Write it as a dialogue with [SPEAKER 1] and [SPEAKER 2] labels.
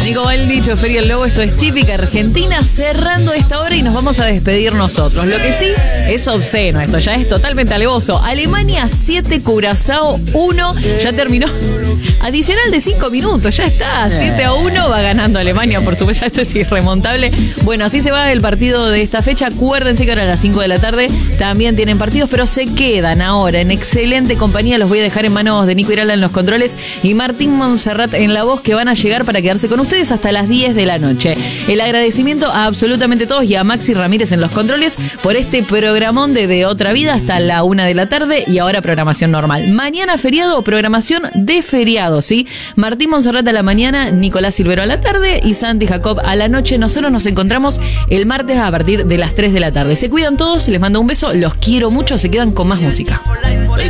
[SPEAKER 1] Nico Valdich, Feria El Lobo, esto es Típica Argentina, cerrando esta hora y nos vamos a despedir nosotros. Lo que sí es obsceno, esto ya es totalmente alevoso. Alemania 7, Curazao 1, ya terminó. Adicional de 5 minutos, ya está, 7-1, va ganando Alemania, por supuesto, esto es irremontable. Bueno, así se va el partido de esta fecha. Acuérdense que ahora a las 5 de la tarde también tienen partidos, pero se quedan ahora en excelente compañía. Los voy a dejar en manos de Nico Irala en los controles y Martín Monserrat en la voz, que van a llegar para quedarse con ustedes hasta las 10 de la noche. El agradecimiento a absolutamente todos y a Maxi Ramírez en los controles por este programón de Otra Vida hasta la 1 de la tarde y ahora programación normal. Mañana feriado o programación de feriado, ¿sí? Martín Monserrat a la mañana, Nicolás Silvero a la tarde y Santi Jacob a la noche. Nosotros nos encontramos el martes a partir de las 3 de la tarde. Se cuidan todos, les mando un beso, los quiero mucho, se quedan con más música.